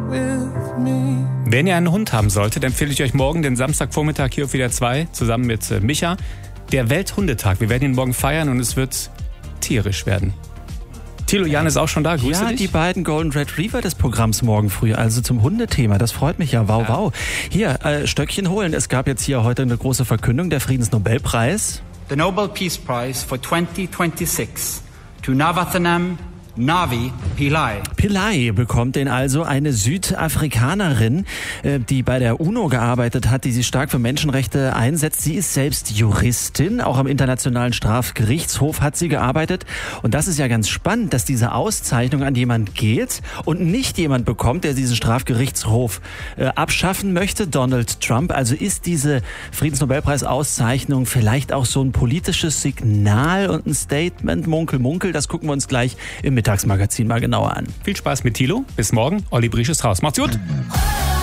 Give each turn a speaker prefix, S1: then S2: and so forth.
S1: Wenn ihr einen Hund haben solltet, empfehle ich euch morgen den Samstagvormittag hier auf WDR 2 zusammen mit Micha. Der Welthundetag. Wir werden ihn morgen feiern und es wird tierisch werden. Thilo, Jan ist auch schon da. Grüße dich.
S2: Die beiden Golden Retriever des Programms morgen früh, also zum Hundethema. Das freut mich ja. Wow, wow. Hier, Stöckchen holen. Es gab jetzt hier heute eine große Verkündung. Der Friedensnobelpreis.
S3: The Nobel Peace Prize for 2026 to Navathanam Navi Pillay.
S2: Pillay bekommt den also, eine Südafrikanerin, die bei der UNO gearbeitet hat, die sich stark für Menschenrechte einsetzt. Sie ist selbst Juristin, auch am Internationalen Strafgerichtshof hat sie gearbeitet. Und das ist ja ganz spannend, dass diese Auszeichnung an jemand geht und nicht jemand bekommt, der diesen Strafgerichtshof abschaffen möchte, Donald Trump. Also ist diese Friedensnobelpreis-Auszeichnung vielleicht auch so ein politisches Signal und ein Statement, Munkel, Munkel. Das gucken wir uns gleich im Mittagsmagazin mal genauer an.
S1: Viel Spaß mit Thilo. Bis morgen. Olli Briesch ist raus. Macht's gut.